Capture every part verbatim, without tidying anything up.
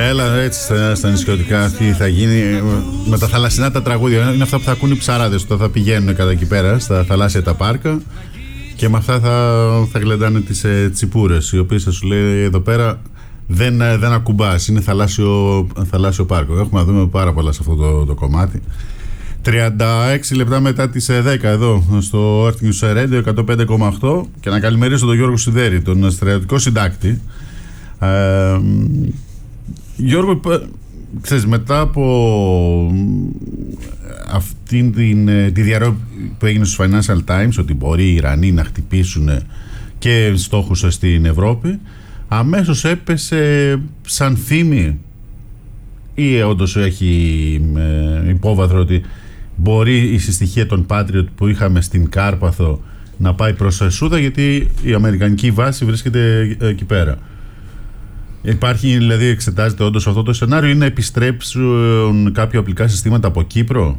Έλα έτσι στα, στα νησιωτικά, τι θα γίνει με τα θαλασσινά τα τραγούδια. Είναι αυτά που θα ακούν οι ψαράδες όταν θα πηγαίνουν κατά εκεί πέρα στα θαλάσσια τα πάρκα και με αυτά θα, θα γλεντάνε τις ε, τσιπούρες, οι οποίες θα σου λέει εδώ πέρα δεν, δεν ακουμπάς, είναι θαλάσσιο, θαλάσσιο πάρκο. Έχουμε να δούμε πάρα πολλά σε αυτό το, το κομμάτι. τριάντα έξι λεπτά μετά τις δέκα εδώ στο Earth News Radio εκατόν πέντε κόμμα οκτώ και να καλημερίσω τον Γιώργο Σιδέρη, τον στρατιωτικό συντάκτη. Ε, Γιώργο, ξέρεις, μετά από αυτή την, τη διαρροή που έγινε στους Financial Times ότι μπορεί οι Ιρανοί να χτυπήσουν και στόχους στην Ευρώπη, αμέσως έπεσε σαν φήμη ή όντως έχει υπόβαθρο ότι μπορεί η συστοιχία των Patriot που είχαμε στην Κάρπαθο να πάει προς Σούδα, γιατί η αμερικανική βάση βρίσκεται εκεί πέρα. Υπάρχει, δηλαδή, εξετάζεται όντως αυτό το σενάριο ή να επιστρέψουν κάποια οπλικά συστήματα από Κύπρο?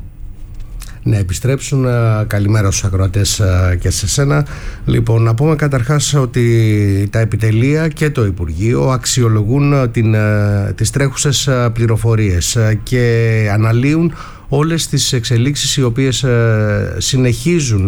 Να επιστρέψουν. Καλημέρα στους ακροατές και σε σένα. Λοιπόν, να πούμε καταρχάς ότι τα επιτελεία και το Υπουργείο αξιολογούν την, τις τρέχουσες πληροφορίες και αναλύουν όλες τις εξελίξεις οι οποίες ε, συνεχίζουν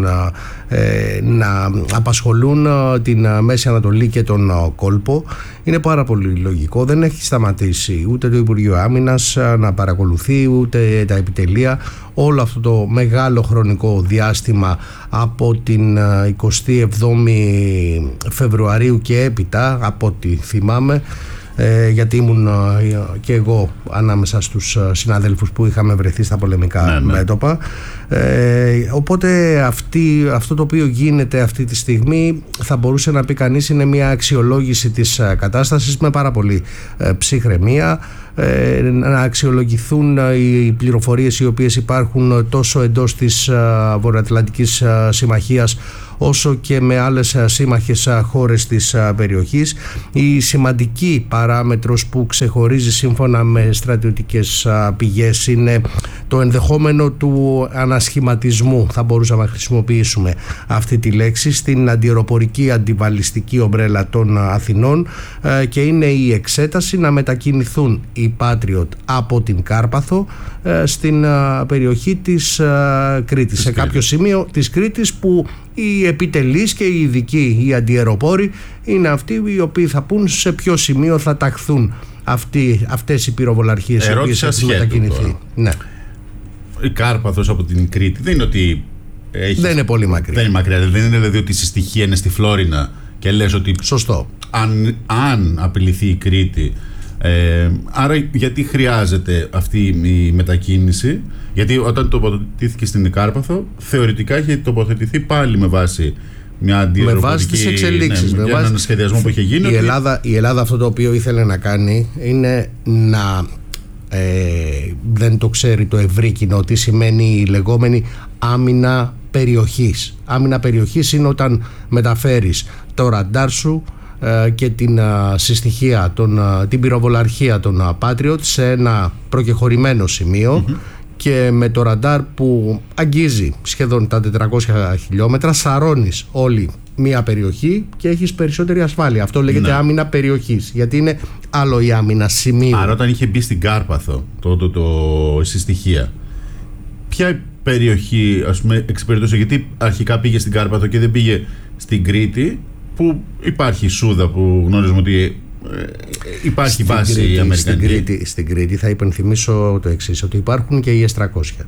ε, να απασχολούν την Μέση Ανατολή και τον κόλπο. Είναι πάρα πολύ λογικό. Δεν έχει σταματήσει ούτε το Υπουργείο Άμυνας να παρακολουθεί, ούτε τα επιτελεία όλο αυτό το μεγάλο χρονικό διάστημα από την εικοστή εβδόμη Φεβρουαρίου και έπειτα, από ό,τι θυμάμαι, Ε, γιατί ήμουν ε, και εγώ ανάμεσα στους συναδέλφους που είχαμε βρεθεί στα πολεμικά ναι, ναι. μέτωπα. Ε, οπότε αυτή, αυτό το οποίο γίνεται αυτή τη στιγμή θα μπορούσε να πει κανείς είναι μια αξιολόγηση της κατάστασης με πάρα πολύ ε, ψυχραιμία, ε, να αξιολογηθούν οι πληροφορίες οι οποίες υπάρχουν τόσο εντός της ε, Βορειοατλαντικής ε, Συμμαχίας όσο και με άλλες σύμμαχες χώρες της περιοχής. Η σημαντική παράμετρος που ξεχωρίζει σύμφωνα με στρατιωτικές πηγές είναι το ενδεχόμενο του ανασχηματισμού, θα μπορούσαμε να χρησιμοποιήσουμε αυτή τη λέξη, στην αντιεροπορική αντιβαλιστική ομπρέλα των Αθηνών, και είναι η εξέταση να μετακινηθούν οι Patriot από την Κάρπαθο στην περιοχή της Κρήτης, σε κάποιο σημείο της Κρήτης που οι επιτελείς και οι ειδικοί, οι αντιεροπόροι, είναι αυτοί οι οποίοι θα πούν σε ποιο σημείο θα ταχθούν αυτοί, αυτές οι πυροβολαρχίες οι οποίες έχουν μετακινηθεί. Ναι. Η Κάρπαθος από την Κρήτη δεν είναι ότι έχει... δεν είναι πολύ μακριά. Δεν είναι μακριά. Δεν είναι δηλαδή ότι η συστοιχία είναι στη Φλόρινα και λες ότι σωστό. Αν, αν απειληθεί η Κρήτη, ε, άρα γιατί χρειάζεται αυτή η μετακίνηση? Γιατί όταν τοποθετήθηκε στην Κάρπαθο θεωρητικά είχε τοποθετηθεί πάλι με βάση μια αντιεροπορική, με βάση τις εξελίξεις, ναι, με βάση έναν σχεδιασμό που είχε γίνει. Η, ότι... Ελλάδα, η Ελλάδα αυτό το οποίο ήθελε να κάνει είναι να ε, δεν το ξέρει το ευρύ κοινό τι σημαίνει η λεγόμενη άμυνα περιοχής. Άμυνα περιοχής είναι όταν μεταφέρεις το ραντάρ σου και την συστοιχεία, τον, την πυροβολαρχία των Patriot σε ένα προκεχωρημένο σημείο, mm-hmm. και με το ραντάρ που αγγίζει σχεδόν τα τετρακόσια χιλιόμετρα σαρώνεις όλη μία περιοχή και έχεις περισσότερη ασφάλεια. Αυτό λέγεται, ναι, άμυνα περιοχής, γιατί είναι άλλο η άμυνα σημείου. Άρα όταν είχε μπει στην Κάρπαθο το, το, το, το συστοιχεία, ποια περιοχή, ας πούμε, εξυπηρετούσε? Γιατί αρχικά πήγε στην Κάρπαθο και δεν πήγε στην Κρήτη, που υπάρχει η Σούδα που γνωρίζουμε ότι υπάρχει στην βάση Κρήτη, η Αμερικανική. Στην Κρήτη, στην Κρήτη θα υπενθυμίσω το εξής, ότι υπάρχουν και οι ες τριακόσια.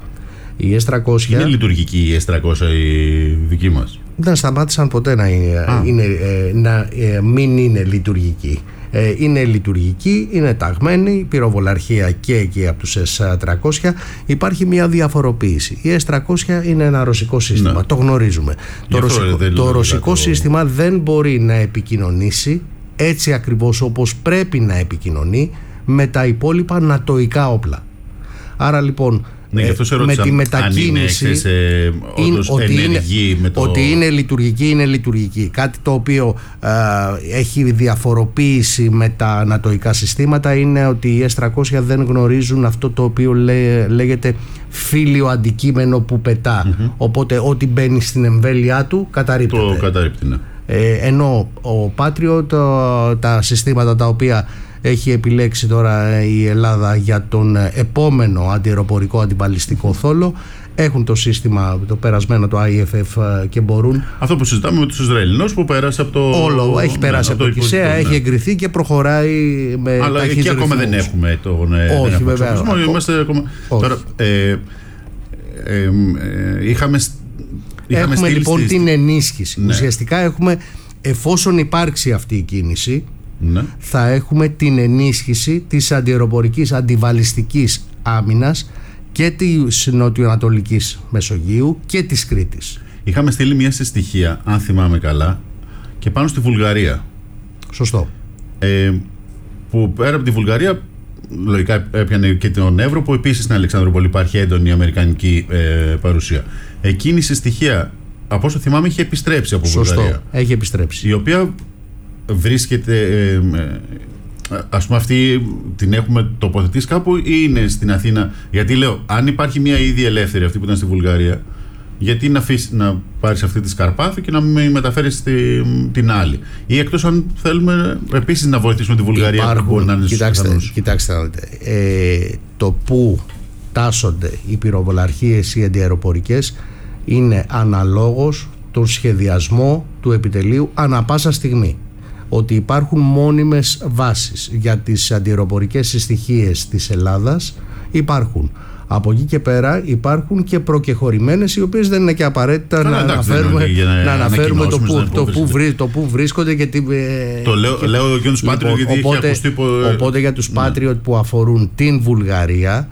Οι ες τριακόσια είναι λειτουργική η ες τριακόσια η δική μας? Δεν σταμάτησαν ποτέ να, είναι, να μην είναι λειτουργική. Είναι λειτουργική, είναι ταγμένη, πυροβολαρχία και εκεί από τους ες τριακόσια. Υπάρχει μια διαφοροποίηση. Η ες τριακόσια είναι ένα ρωσικό σύστημα, ναι, το γνωρίζουμε. Το ρωσικό, το ρωσικό το... σύστημα δεν μπορεί να επικοινωνήσει έτσι ακριβώς όπως πρέπει να επικοινωνεί με τα υπόλοιπα νατοϊκά όπλα. Άρα λοιπόν, ναι, ε, με τη μετακίνηση είναι, ε, όντως ότι, είναι, με το... ότι είναι λειτουργική, είναι λειτουργική. Κάτι το οποίο ε, έχει διαφοροποίηση με τα ανατοϊκά συστήματα είναι ότι οι ες τριακόσια δεν γνωρίζουν αυτό το οποίο λέ, λέγεται φύλιο αντικείμενο που πετά. Mm-hmm. Οπότε ό,τι μπαίνει στην εμβέλειά του καταρρίπτεται. Το καταρρίπτει, ναι. Ε, ενώ ο Patriot, τα συστήματα τα οποία έχει επιλέξει τώρα η Ελλάδα για τον επόμενο αντιαεροπορικό αντιμπαλιστικό θόλο. Έχουν το σύστημα το περασμένο, το άι εφ εφ, και μπορούν. Αυτό που συζητάμε με τους Ισραηλινούς που πέρασε από το. Όλο έχει περάσει ναι, από το, το Κισέα, ναι. Έχει εγκριθεί και προχωράει με. Αλλά εκεί ακόμα δεν έχουμε τον. Όχι, βέβαια. Είμαστε ακόμα. Τώρα, ε, ε, ε, ε, είχαμε. Έχουμε λοιπόν στις... την ενίσχυση. Ναι. Ουσιαστικά έχουμε, εφόσον υπάρξει αυτή η κίνηση, ναι. θα έχουμε την ενίσχυση της αντιαεροπορικής αντιβαλιστικής άμυνας και της νοτιοανατολικής Μεσογείου και της Κρήτης. Είχαμε στείλει μια στοιχεία, αν θυμάμαι καλά, και πάνω στη Βουλγαρία. Σωστό. Ε, που πέρα από τη Βουλγαρία, λογικά έπιανε και τον Εύρο, που επίσης στην Αλεξανδρούπολη υπάρχει έντονη αμερικανική ε, παρουσία. Εκείνη η στοιχεία, από όσο θυμάμαι, είχε επιστρέψει από Σωστό. Βουλγαρία. Έχει επιστρέψει. Η οποία βρίσκεται. Ε, ε, ας πούμε, αυτή την έχουμε τοποθετήσει κάπου ή είναι στην Αθήνα? Γιατί λέω, αν υπάρχει μια ήδη ελεύθερη, αυτή που ήταν στη Βουλγαρία, γιατί να, αφήσει, να πάρεις αυτή τη Σκαρπάθη και να μην μεταφέρεις στη, την άλλη? Ή εκτός αν θέλουμε επίσης να βοηθήσουμε τη Βουλγαρία. Υπάρχουν, που μπορεί να είναι κοιτάξτε, κοιτάξτε ε, το που τάσσονται οι πυροβολαρχίες ή αντιαεροπορικές είναι αναλόγως τον σχεδιασμό του επιτελείου ανά πάσα στιγμή. Ότι υπάρχουν μόνιμες βάσεις για τις αντιαεροπορικές συστοιχίες της Ελλάδας, υπάρχουν. Από εκεί και πέρα υπάρχουν και προκεχωρημένες, οι οποίες δεν είναι και απαραίτητα Άρα, να εντάξει, αναφέρουμε, να, να αναφέρουμε το, που, το, που βρί, το που βρίσκονται και τι, το λέω, και, λέω και τους Patriot, γιατί οπότε, είχε ακουστεί πο... οπότε για τους ναι. Patriot που αφορούν την Βουλγαρία,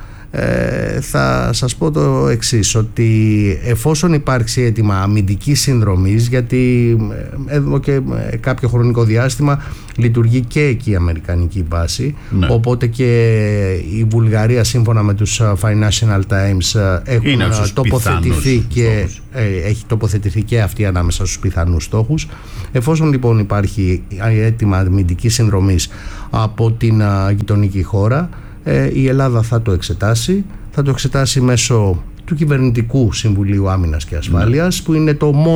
ε, θα σας πω το εξής, ότι εφόσον υπάρξει αίτημα αμυντικής συνδρομής, γιατί εδώ και κάποιο χρονικό διάστημα λειτουργεί και εκεί η αμερικανική βάση, ναι. οπότε και η Βουλγαρία σύμφωνα με τους Financial Times έχουν τοποθετηθεί και ε, έχει τοποθετηθεί και αυτή ανάμεσα στους πιθανούς στόχους. Εφόσον λοιπόν υπάρχει αίτημα αμυντικής συνδρομής από την uh, γειτονική χώρα, η Ελλάδα θα το εξετάσει, θα το εξετάσει μέσω του Κυβερνητικού Συμβουλίου Άμυνας και Ασφάλειας, ναι. που είναι το μόνο